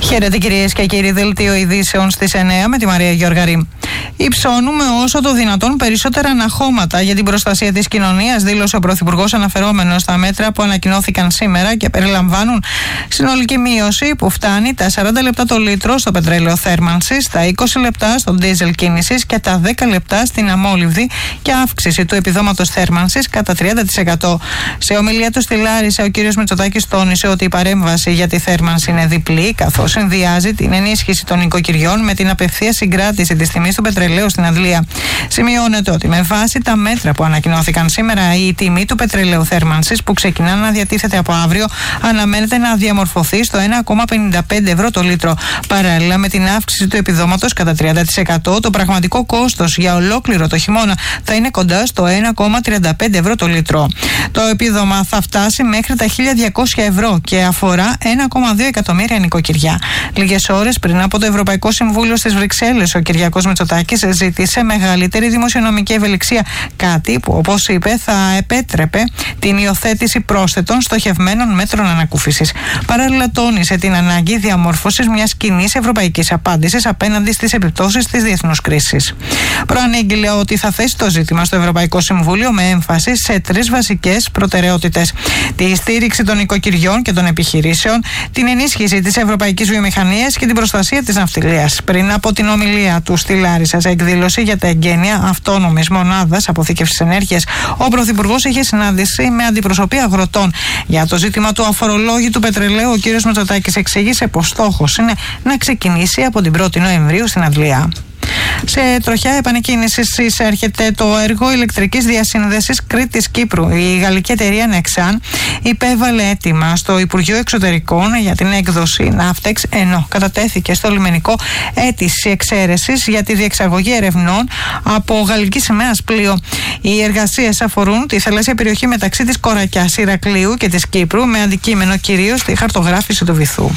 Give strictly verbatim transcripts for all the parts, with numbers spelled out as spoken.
Χαίρετε κυρίες και κύριοι, δελτίο ειδήσεων στις εννέα με τη Μαρία Γιώργαρη. Υψώνουμε όσο το δυνατόν περισσότερα αναχώματα για την προστασία της κοινωνίας, δήλωσε ο Πρωθυπουργός αναφερόμενος στα μέτρα που ανακοινώθηκαν σήμερα και περιλαμβάνουν συνολική μείωση που φτάνει τα σαράντα λεπτά το λίτρο στο πετρέλαιο θέρμανσης, τα είκοσι λεπτά στο ντίζελ κίνησης και τα δέκα λεπτά στην αμόλυβδη και αύξηση του επιδόματος θέρμανσης κατά τριάντα τοις εκατό. Σε ομιλία του στη Λάρισα, ο κ. Μητσοτάκης τόνισε ότι η παρέμβαση για τη θέρμανση είναι διπλή, καθώς συνδυάζει την ενίσχυση των νοικοκυριών με την απευθεία συγκράτηση της τιμής του πετρελαίου στην αντλία. Σημειώνεται ότι με βάση τα μέτρα που ανακοινώθηκαν σήμερα, η τιμή του πετρελαίου θέρμανσης που ξεκινά να διατίθεται από αύριο αναμένεται να διαμορφωθεί στο ένα κόμμα πενήντα πέντε ευρώ το λίτρο. Παράλληλα με την αύξηση του επιδόματος κατά τριάντα τοις εκατό, το πραγματικό κόστος για ολόκληρο το χειμώνα θα είναι κοντά στο ένα κόμμα τριάντα πέντε ευρώ το λίτρο. Το επίδομα θα φτάσει μέχρι τα χίλια διακόσια ευρώ και αφορά ένα κόμμα δύο εκατομμύρια νοικοκυριά. Λίγες ώρες πριν από το Ευρωπαϊκό Συμβούλιο στις Βρυξέλλες, ο Κυριάκος Μητσοτάκης ζήτησε μεγαλύτερη δημοσιονομική ευελιξία, κάτι που, όπως είπε, θα επέτρεπε την υιοθέτηση πρόσθετων στοχευμένων μέτρων ανακούφισης. Παράλληλα, τόνισε την ανάγκη διαμόρφωσης μιας κοινής ευρωπαϊκής απάντησης απέναντι στις επιπτώσεις της διεθνούς κρίσης. Προανήγγειλε ότι θα θέσει το ζήτημα στο Ευρωπαϊκό Συμβούλιο με έμφαση σε τρεις βασικές προτεραιότητες: τη στήριξη των οικοκυριών και των επιχειρήσεων, την ενίσχυση της ευρωπαϊκής βιομηχανίας και την προστασία της ναυτιλίας. Πριν από την ομιλία του στη Λάρισα σε εκδήλωση για τα εγγένεια αυτόνομης μονάδας αποθήκευσης ενέργειας, ο Πρωθυπουργός είχε συνάντηση με αντιπροσωπεία αγροτών. Για το ζήτημα του αφορολόγητου πετρελαίου, ο κ. Μητσοτάκης εξήγησε πως στόχος είναι να ξεκινήσει από την πρώτη Νοεμβρίου στην αντλία. Σε τροχιά επανεκκίνησης εισέρχεται το έργο ηλεκτρικής διασύνδεσης Κρήτης-Κύπρου. Η γαλλική εταιρεία Nexan υπέβαλε αίτημα στο Υπουργείο Εξωτερικών για την έκδοση Ναύτεξ, ενώ κατατέθηκε στο λιμενικό αίτηση εξαίρεσης για τη διεξαγωγή ερευνών από γαλλική σημαίας πλοίο. Οι εργασίες αφορούν τη θαλάσσια περιοχή μεταξύ της Κορακιάς, Ηρακλείου και της Κύπρου, με αντικείμενο κυρίως τη χαρτογράφηση του βυθού.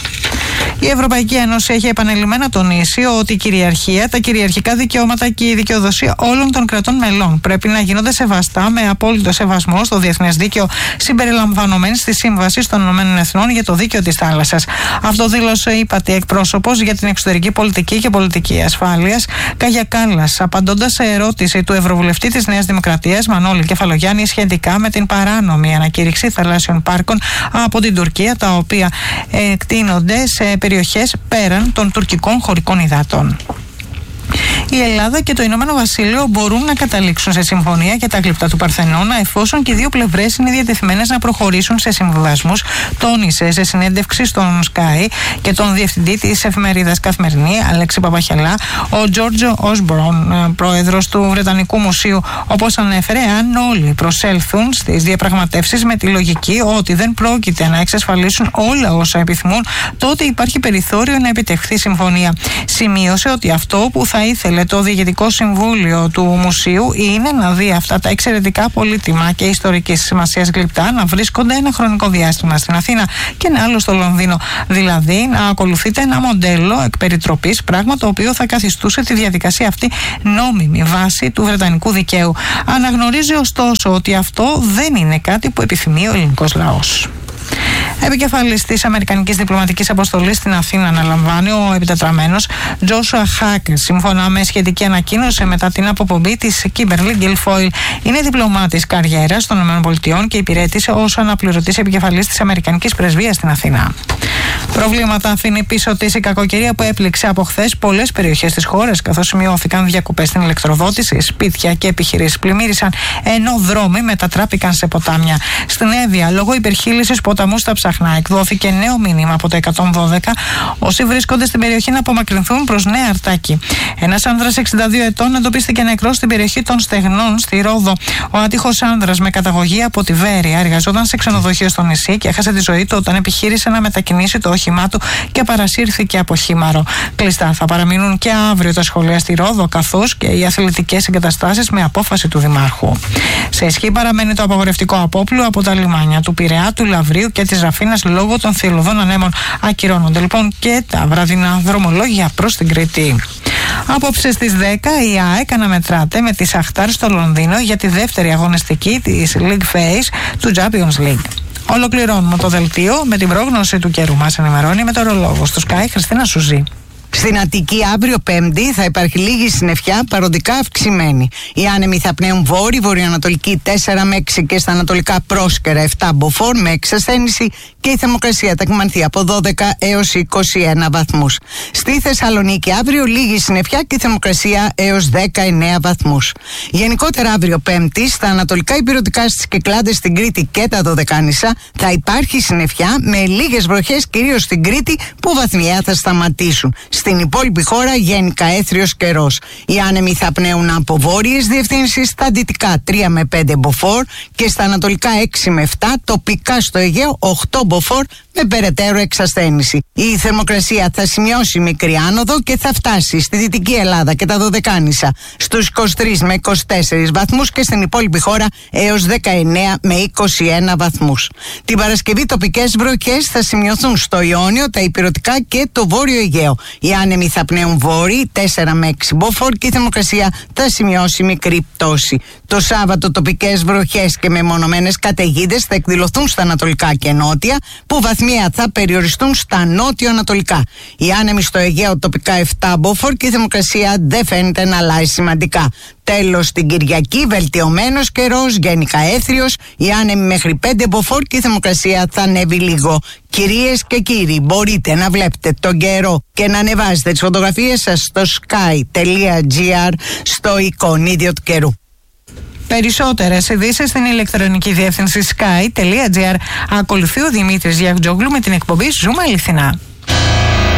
Η Ευρωπαϊκή Ένωση έχει επανειλημμένα τονίσει ότι η κυριαρχία, τα κυριαρχικά δικαιώματα και η δικαιοδοσία όλων των κρατών μελών πρέπει να γίνονται σεβαστά με απόλυτο σεβασμό στο διεθνές δίκαιο, συμπεριλαμβανομένης της Σύμβασης των Ηνωμένων Εθνών για το Δίκαιο της Θάλασσας. Αυτό δήλωσε η ΥΠΑΤΗ εκπρόσωπος για την εξωτερική πολιτική και πολιτική ασφάλειας, Κάγια Κάλλας, απαντώντας σε ερώτηση του Ευρωβουλευτή της Νέας Δημοκρατίας, Μανώλη Κεφαλογιάννη, σχετικά με την παράνομη ανακήρυξη θαλάσσιων πάρκων από την Τουρκία, τα οποία εκτείνονται σε περιοχές πέραν των τουρκικών χωρικών υδάτων. Η Ελλάδα και το Ηνωμένο Βασίλειο μπορούν να καταλήξουν σε συμφωνία για τα γλυπτά του Παρθενώνα, εφόσον και οι δύο πλευρές είναι διατεθειμένες να προχωρήσουν σε συμβιβασμούς, τόνισε σε συνέντευξη στον Sky και τον διευθυντή της εφημερίδας Καθημερινή, Αλέξη Παπαχελά, ο Τζόρτζο Όσμπορν, πρόεδρος του Βρετανικού Μουσείου. Όπως ανέφερε, αν όλοι προσέλθουν στις διαπραγματεύσεις με τη λογική ότι δεν πρόκειται να εξασφαλίσουν όλα όσα επιθυμούν, τότε υπάρχει περιθώριο να επιτευχθεί συμφωνία. Σημείωσε ότι αυτό που θα ήθελε το Διοικητικό Συμβούλιο του Μουσείου είναι να δει αυτά τα εξαιρετικά πολύτιμα και ιστορικής σημασίας γλυπτά να βρίσκονται ένα χρονικό διάστημα στην Αθήνα και ένα άλλο στο Λονδίνο. Δηλαδή να ακολουθείται ένα μοντέλο εκ περιτροπής, πράγμα το οποίο θα καθιστούσε τη διαδικασία αυτή νόμιμη βάση του βρετανικού δικαίου. Αναγνωρίζει ωστόσο ότι αυτό δεν είναι κάτι που επιθυμεί ο ελληνικός λαός. Επικεφαλής της Αμερικανικής Διπλωματικής Αποστολής στην Αθήνα αναλαμβάνει ο επιτετραμένος Τζόσουα Χάκερ. Σύμφωνα με σχετική ανακοίνωση μετά την αποπομπή της Κίμπερλι Γκιλφόιλ, είναι διπλωμάτης καριέρας των ΗΠΑ και υπηρέτησε ως αναπληρωτής επικεφαλής της Αμερικανικής Πρεσβείας στην Αθήνα. Προβλήματα αφήνει πίσω της η κακοκαιρία που έπληξε από χθες πολλές περιοχές της χώρας, καθώς σημειώθηκαν διακοπές στην ηλεκτροδότηση, σπίτια και επιχειρήσεις πλημμύρισαν, ενώ δρόμοι μετατράπηκαν σε ποτάμια. Στην Εύβοια, λόγω υπερχείλησης ποταμού στα Ψαχνά, εκδόθηκε νέο μήνυμα από το εκατόν δώδεκα όσοι βρίσκονται στην περιοχή να απομακρυνθούν προς Νέα Αρτάκη. Ένας άνδρας εξήντα δύο ετών εντοπίστηκε νεκρός στην περιοχή των Στεγνών στη Ρόδο. Ο άτυχος άνδρας με καταγωγή από τη Βέρεια εργαζόταν σε ξενοδοχείο στο νησί και έχασε τη ζωή του όταν επιχείρησε να μετακινήσει το όχημά του και παρασύρθηκε από χήμαρο. Κλειστά θα παραμείνουν και αύριο τα σχολεία στη Ρόδο, καθώς και οι αθλητικές εγκαταστάσεις με απόφαση του Δημάρχου. Σε ισχύ παραμένει το απαγορευτικό απόπλου από τα λιμάνια του Πειραιά, του Λαβρίου και της Ραφίνας λόγω των θηελωδών ανέμων. Ακυρώνονται λοιπόν και τα βραδινά δρομολόγια προς την Κρήτη. Απόψε στις δέκα η ΑΕΚ αναμετράται με τη Σαχτάρ στο Λονδίνο για τη δεύτερη αγωνιστική της League Phase του Champions League. Ολοκληρώνουμε το δελτίο με την πρόγνωση του καιρού. Μας ενημερώνει μετεωρολόγος του Sky, Χριστίνα Σουζή. Στην Αττική αύριο Πέμπτη θα υπάρχει λίγη συννεφιά, παροδικά αυξημένη. Οι άνεμοι θα πνέουν βόρειο, βορειοανατολική τέσσερα με έξι και στα ανατολικά πρόσκαιρα επτά μποφόρ με εξασθένηση και η θερμοκρασία θα εκμανθεί από δώδεκα έως είκοσι ένα βαθμούς. Στη Θεσσαλονίκη αύριο λίγη συννεφιά και η θερμοκρασία έως δεκαεννέα βαθμούς. Γενικότερα αύριο Πέμπτη στα ανατολικά υπηρετικά, στις Κυκλάδες, στην Κρήτη και τα Δωδεκάνησα θα υπάρχει συννεφιά με λίγες βροχές κυρίως στην Κρήτη που βαθμιαία θα σταματήσουν. Στην υπόλοιπη χώρα γενικά έθριος καιρός. Οι άνεμοι θα πνέουν από βόρειες διευθύνσεις, στα δυτικά τρία με πέντε μποφόρ και στα ανατολικά έξι με επτά, τοπικά στο Αιγαίο οκτώ μποφόρ με περαιτέρω εξασθένηση. Η θερμοκρασία θα σημειώσει μικρή άνοδο και θα φτάσει στη Δυτική Ελλάδα και τα Δωδεκάνησα στους είκοσι τρεις με είκοσι τέσσερις βαθμούς και στην υπόλοιπη χώρα έως δεκαεννέα με είκοσι ένα βαθμούς. Την Παρασκευή τοπικές βροχές θα σημειωθούν στο Ιόνιο, τα Ηπειρωτικά και το Βόρειο Αιγαίο. Οι άνεμοι θα πνέουν βόρειοι τέσσερα με έξι μποφόρ και η θερμοκρασία θα σημειώσει μικρή πτώση. Το Σάββατο τοπικές βροχές και μεμονωμένες καταιγίδες θα εκδηλωθούν στα ανατολικά και νότια, που βαθμία θα περιοριστούν στα νότιο-ανατολικά. Οι άνεμοι στο Αιγαίο τοπικά επτά μποφόρ και η θερμοκρασία δεν φαίνεται να αλλάζει σημαντικά. Τέλος, την Κυριακή βελτιωμένος καιρός, γενικά έθριος, οι άνεμοι μέχρι πέντε μποφόρ και η θερμοκρασία θα ανέβει λίγο. Κυρίες και κύριοι, μπορείτε να βλέπετε τον καιρό και να ανεβάζετε τις φωτογραφίες σας στο sky.gr στο εικονίδιο του καιρού. Περισσότερες ειδήσεις στην ηλεκτρονική διεύθυνση sky.gr. Ακολουθεί ο Δημήτρης Γιαγτζόγλου με την εκπομπή Ζούμε Αληθινά.